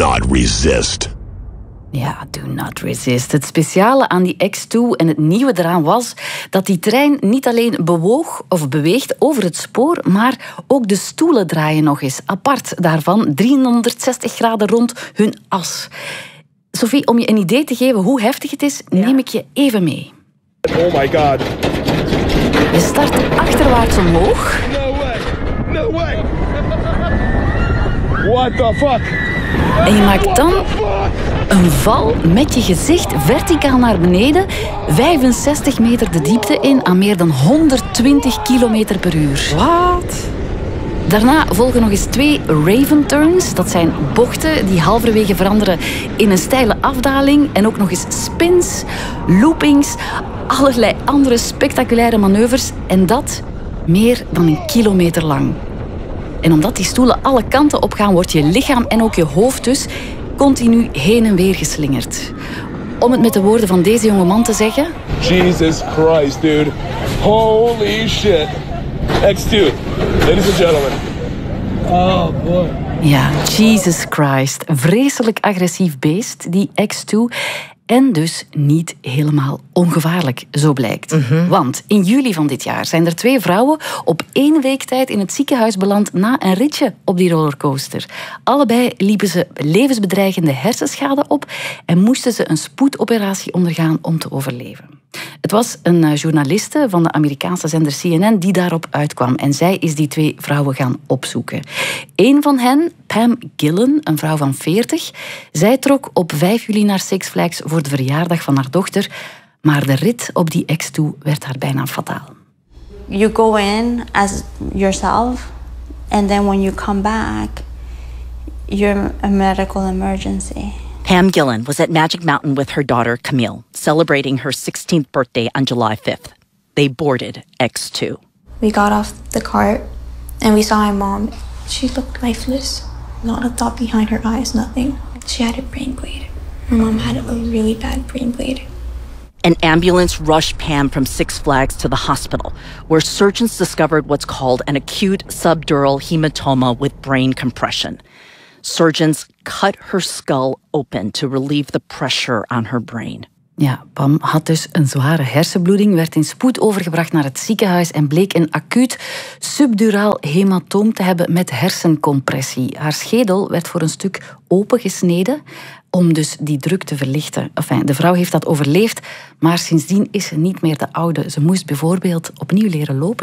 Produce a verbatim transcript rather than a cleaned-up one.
not resist. Ja, do not resist. Het speciale aan die X twee en het nieuwe eraan was dat die trein niet alleen bewoog of beweegt over het spoor, maar ook de stoelen draaien nog eens apart daarvan, driehonderdzestig graden rond hun as. Sophie, om je een idee te geven hoe heftig het is, ja. neem ik je even mee. Oh my god. Je start achterwaarts omhoog. No way. No way. What the fuck? En je maakt dan een val met je gezicht verticaal naar beneden, vijfenzestig meter de diepte in aan meer dan honderdtwintig kilometer per uur. Wat? Daarna volgen nog eens twee Raven turns. Dat zijn bochten die halverwege veranderen in een steile afdaling. En ook nog eens spins, loopings, allerlei andere spectaculaire manoeuvres. En dat meer dan een kilometer lang. En omdat die stoelen alle kanten op gaan, wordt je lichaam en ook je hoofd dus continu heen en weer geslingerd. Om het met de woorden van deze jonge man te zeggen... Jesus Christ, dude. Holy shit. X twee, ladies and gentlemen. Oh boy. Ja, Jesus Christ. Vreselijk agressief beest, die X twee. En dus niet helemaal ongevaarlijk, zo blijkt. Mm-hmm. Want in juli van dit jaar zijn er twee vrouwen op één week tijd in het ziekenhuis beland na een ritje op die rollercoaster. Allebei liepen ze levensbedreigende hersenschade op en moesten ze een spoedoperatie ondergaan om te overleven. Het was een journaliste van de Amerikaanse zender C N N die daarop uitkwam. En zij is die twee vrouwen gaan opzoeken. Eén van hen, Pam Gillen, een vrouw van veertig. Zij trok op vijf juli naar Six Flags voor de verjaardag van haar dochter. Maar de rit op die X twee werd haar bijna fataal. You go in as yourself. And then when you come back, you're a medical emergency. Pam Gillen was at Magic Mountain with her daughter, Camille, celebrating her sixteenth birthday on July fifth. They boarded X two. We got off the cart and we saw my mom. She looked lifeless. Not a thought behind her eyes, nothing. She had a brain bleed. My mom had a really bad brain bleed. An ambulance rushed Pam from Six Flags to the hospital, where surgeons discovered what's called an acute subdural hematoma with brain compression. Surgeons cut her skull open to relieve the pressure on her brain. Ja, Pam had dus een zware hersenbloeding, werd in spoed overgebracht naar het ziekenhuis en bleek een acuut subduraal hematoom te hebben met hersencompressie. Haar schedel werd voor een stuk opengesneden om dus die druk te verlichten. Enfin, de vrouw heeft dat overleefd, maar sindsdien is ze niet meer de oude. Ze moest bijvoorbeeld opnieuw leren lopen.